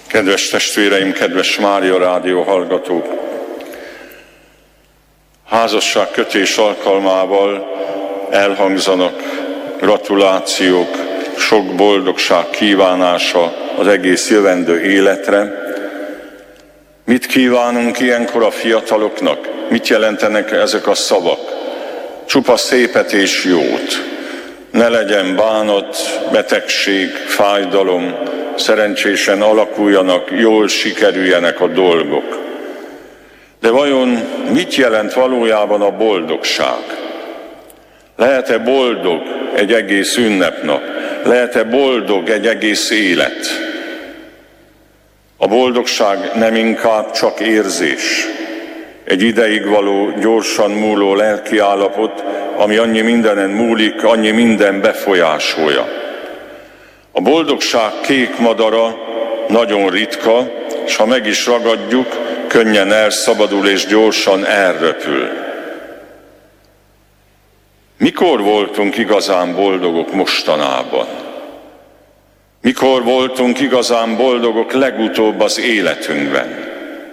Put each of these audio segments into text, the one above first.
Kedves testvéreim, kedves Mária Rádió hallgatók! Házasságkötés alkalmával elhangzanak gratulációk, sok boldogság kívánása az egész jövendő életre. Mit kívánunk ilyenkor a fiataloknak? Mit jelentenek ezek a szavak? Csupa szépet és jót. Ne legyen bánat, betegség, fájdalom, szerencsésen alakuljanak, jól sikerüljenek a dolgok. De vajon mit jelent valójában a boldogság? Lehet-e boldog egy egész ünnepnap? Lehet-e boldog egy egész élet? A boldogság nem inkább csak érzés, egy ideig való, gyorsan múló lelkiállapot, ami annyi mindenen múlik, annyi minden befolyásolja. A boldogság kék madara nagyon ritka, és ha meg is ragadjuk, könnyen elszabadul és gyorsan elröpül. Mikor voltunk igazán boldogok mostanában? Mikor voltunk igazán boldogok legutóbb az életünkben?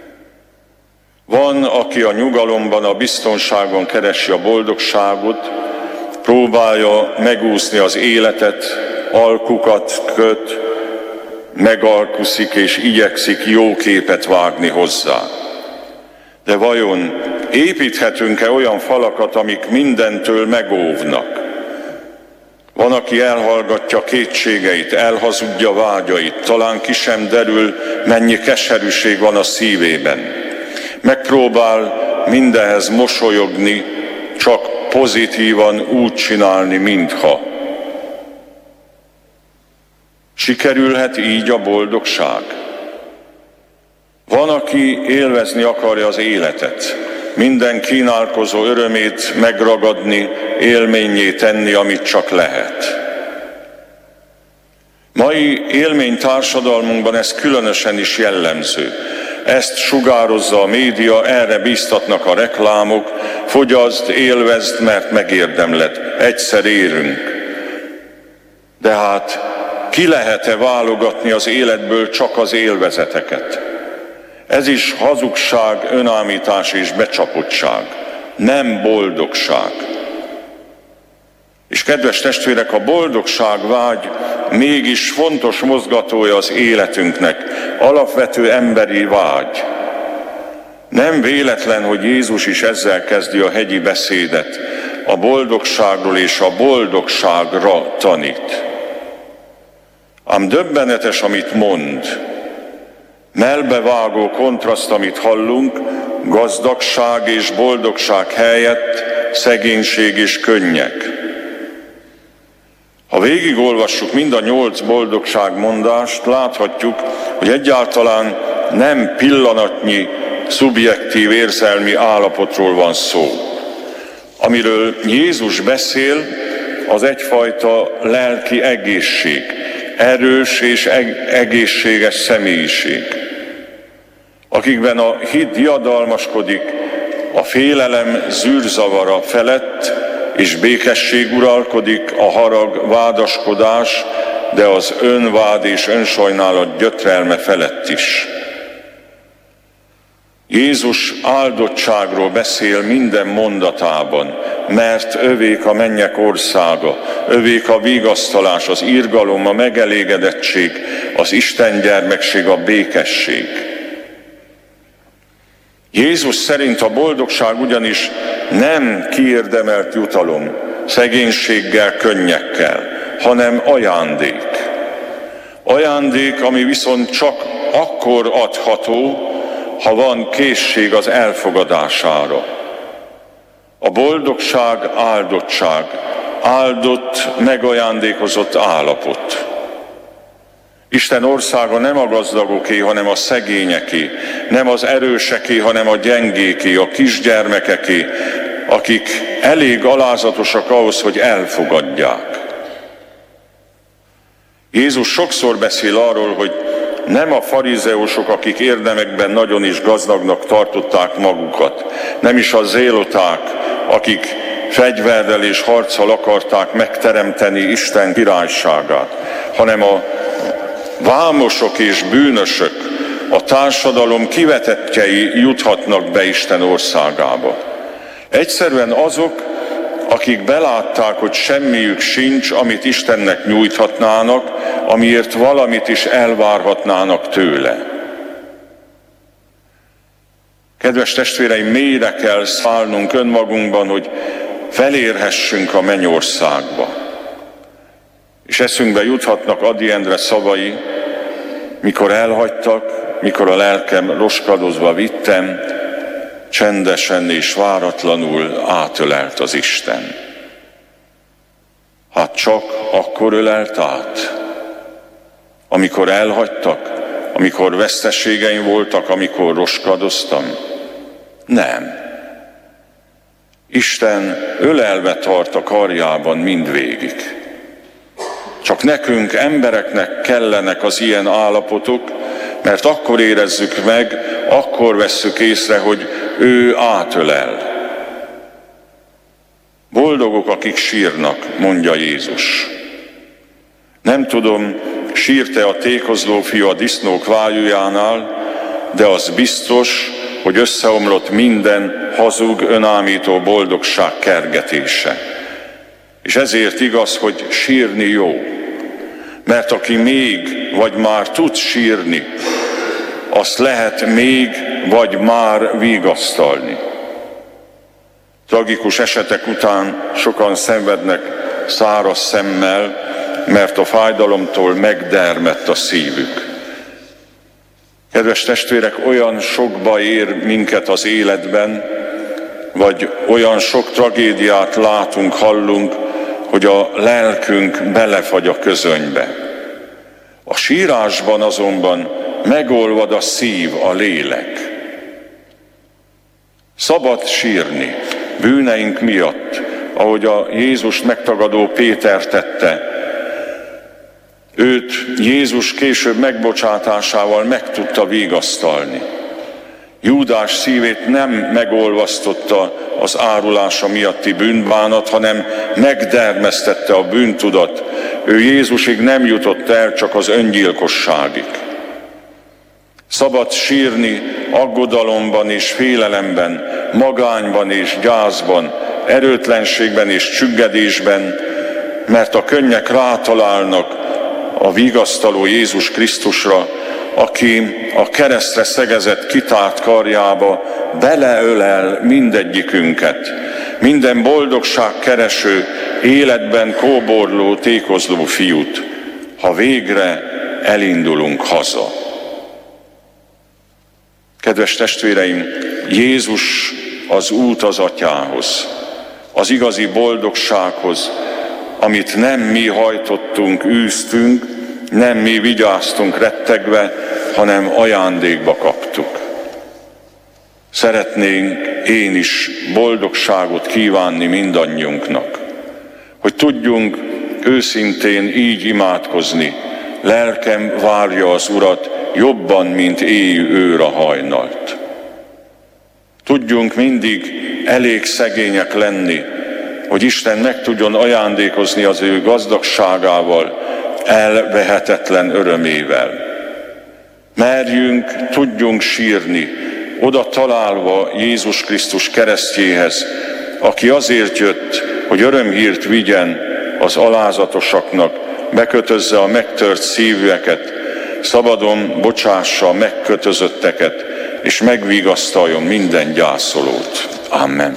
Van, aki a nyugalomban, a biztonságban keresi a boldogságot, próbálja megúszni az életet, alkukat köt, megalkuszik és igyekszik jó képet vágni hozzá. De vajon építhetünk-e olyan falakat, amik mindentől megóvnak? Van, aki elhallgatja kétségeit, elhazudja vágyait, talán ki sem derül, mennyi keserűség van a szívében. Megpróbál mindenhez mosolyogni, csak pozitívan úgy csinálni, mintha. Sikerülhet így a boldogság? Van, aki élvezni akarja az életet, minden kínálkozó örömét megragadni, élménnyé tenni, amit csak lehet. Mai élménytársadalmunkban ez különösen is jellemző. Ezt sugározza a média, erre bíztatnak a reklámok, fogyaszd, élvezd, mert megérdemled, egyszer érünk. De hát ki lehet-e válogatni az életből csak az élvezeteket? Ez is hazugság, önállítás és becsapottság, nem boldogság. És kedves testvérek, a boldogságvágy mégis fontos mozgatója az életünknek, alapvető emberi vágy. Nem véletlen, hogy Jézus is ezzel kezdi a hegyi beszédet, a boldogságról és a boldogságra tanít. Ám döbbenetes, amit mond. Mellbevágó kontraszt, amit hallunk, gazdagság és boldogság helyett szegénység és könnyek. Ha végigolvassuk mind a 8 boldogságmondást, láthatjuk, hogy egyáltalán nem pillanatnyi, szubjektív érzelmi állapotról van szó. Amiről Jézus beszél, az egyfajta lelki egészség, erős és egészséges személyiség, akikben a hit diadalmaskodik, a félelem zűrzavara felett, és békesség uralkodik, a harag, vádaskodás, de az önvád és önsajnálat gyötrelme felett is. Jézus áldottságról beszél minden mondatában, mert övék a mennyek országa, övék a vigasztalás, az irgalom, a megelégedettség, az Isten gyermekség, a békesség. Jézus szerint a boldogság ugyanis nem kiérdemelt jutalom, szegénységgel, könnyekkel, hanem ajándék. Ajándék, ami viszont csak akkor adható, ha van készség az elfogadására. A boldogság áldottság, áldott, megajándékozott állapot. Isten országa nem a gazdagoké, hanem a szegényeké, nem az erőseké, hanem a gyengéké, a kisgyermekeké, akik elég alázatosak ahhoz, hogy elfogadják. Jézus sokszor beszél arról, hogy nem a farizeusok, akik érdemekben nagyon is gazdagnak tartották magukat, nem is a zéloták, akik fegyverrel és harccal akarták megteremteni Isten királyságát, hanem a vámosok és bűnösök, a társadalom kivetettjei juthatnak be Isten országába. Egyszerűen azok, akik belátták, hogy semmiük sincs, amit Istennek nyújthatnának, amiért valamit is elvárhatnának tőle. Kedves testvéreim, mélyre kell szállnunk önmagunkban, hogy felérhessünk a mennyországba. És eszünkbe juthatnak Ady Endre szavai, mikor elhagytak, mikor a lelkem roskadozva vittem, csendesen és váratlanul átölelt az Isten. Hát csak akkor ölelt át, amikor elhagytak, amikor veszteségeim voltak, amikor roskadoztam? Nem. Isten ölelve tart a karjában mindvégig. Csak nekünk, embereknek kellenek az ilyen állapotok, mert akkor érezzük meg, akkor vesszük észre, hogy ő átölel. Boldogok, akik sírnak, mondja Jézus. Nem tudom, sírt-e a tékozló fiú a disznók vájújánál, de az biztos, hogy összeomlott minden hazug, önállító boldogság kergetése. És ezért igaz, hogy sírni jó. Mert aki még vagy már tud sírni, azt lehet még vagy már vigasztalni. Tragikus esetek után sokan szenvednek száraz szemmel, mert a fájdalomtól megdermedt a szívük. Kedves testvérek, olyan sok baj ér minket az életben, vagy olyan sok tragédiát látunk, hallunk, hogy a lelkünk belefagy a közönybe. A sírásban azonban megolvad a szív, a lélek. Szabad sírni bűneink miatt, ahogy a Jézust megtagadó Péter tette. Őt Jézus később megbocsátásával meg tudta vigasztalni. Júdás szívét nem megolvasztotta az árulása miatti bűnbánat, hanem megdermesztette a bűntudat. Ő Jézusig nem jutott el, csak az öngyilkosságig. Szabad sírni aggodalomban és félelemben, magányban és gyászban, erőtlenségben és csüggedésben, mert a könnyek rátalálnak a vigasztaló Jézus Krisztusra, aki a keresztre szegezett kitárt karjába beleölel mindegyikünket, minden boldogság kereső, életben kóborló, tékozló fiút, ha végre elindulunk haza. Kedves testvéreim, Jézus az út az Atyához, az igazi boldogsághoz, amit nem mi hajtottunk, űztünk, nem mi vigyáztunk rettegve, hanem ajándékba kaptuk. Szeretnénk én is boldogságot kívánni mindannyiunknak, hogy tudjunk őszintén így imádkozni. Lelkem várja az Urat jobban, mint éjjű őr a hajnalt. Tudjunk mindig elég szegények lenni, hogy Isten meg tudjon ajándékozni az ő gazdagságával, elvehetetlen örömével. Merjünk, tudjunk sírni, oda találva Jézus Krisztus keresztjéhez, aki azért jött, hogy örömhírt vigyen az alázatosaknak, bekötözze a megtört szívűeket, szabadon bocsássa a megkötözötteket, és megvigasztaljon minden gyászolót. Amen.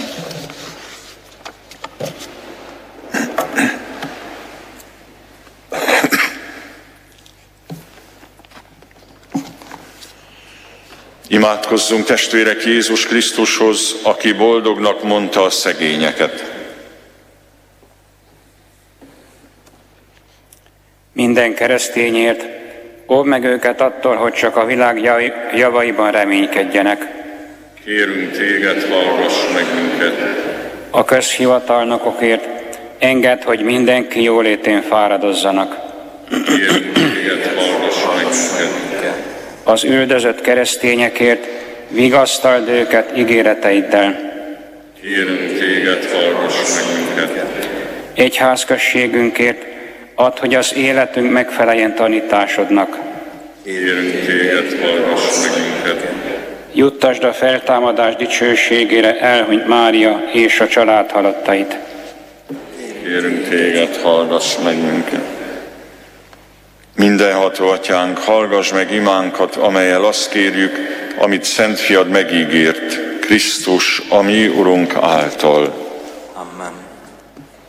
Imádkozzunk, testvérek, Jézus Krisztushoz, aki boldognak mondta a szegényeket. Minden keresztényért óvd meg őket attól, hogy csak a világ javaiban reménykedjenek. Kérünk téged, hallgass meg minket. A közhivatalnokokért engedd, hogy mindenki jólétén fáradozzanak. Kérünk téged, hallgass meg minket. Az üldözött keresztényekért vigasztald őket ígéreteiddel. Kérünk téged, hallgass meg minket. Egyházközségünkért add, hogy az életünk megfeleljen tanításodnak. Kérünk téged, hallgass meg minket. Juttasd a feltámadás dicsőségére elhunyt Mária és a család halottait. Kérünk téged, hallgass meg minket. Mindenható Atyánk, hallgass meg imánkat, amellyel azt kérjük, amit Szent Fiad megígért, Krisztus, a mi Urunk által.